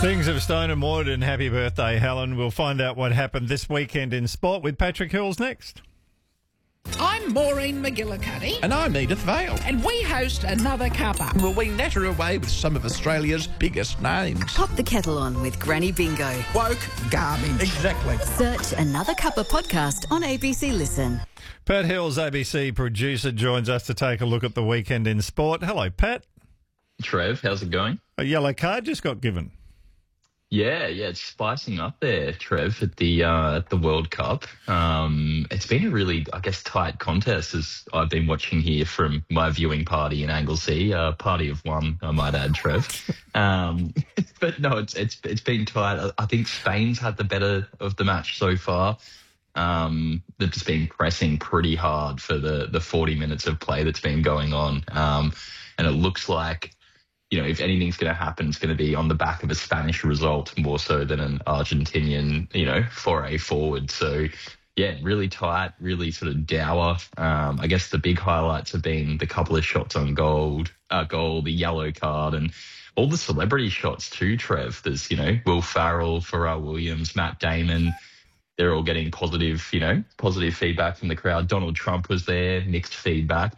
Things of Stone and Wood, and happy birthday, Helen. We'll find out what happened this weekend in sport with Patrick Hills next. I'm Maureen McGillicuddy, And I'm Edith Vale. and we host Another Cuppa. Will we natter away with some of Australia's biggest names? Pop the kettle on with Granny Bingo. Woke garbage. Exactly. Search Another Cuppa podcast on ABC Listen. Pat Hills, ABC producer, joins us to take a look at the weekend in sport. Hello, Pat. Trev, how's it going? A yellow card just got given. Yeah, it's spicing up there, Trev, at the World Cup. It's been a really, I guess, tight contest as I've been watching here from my viewing party in Anglesea. Party of one, I might add, Trev. But no, it's been tight. I think Spain's had the better of the match so far. They've just been pressing pretty hard for the 40 minutes of play that's been going on. And it looks like, if anything's going to happen, it's going to be on the back of a Spanish result more so than an Argentinian, foray forward. So, yeah, really tight, really sort of dour. I guess the big highlights have been the couple of shots on goal, the yellow card, and all the celebrity shots too, Trev. There's, Will Farrell, Pharrell Williams, Matt Damon. They're all getting positive feedback from the crowd. Donald Trump was there, mixed feedback.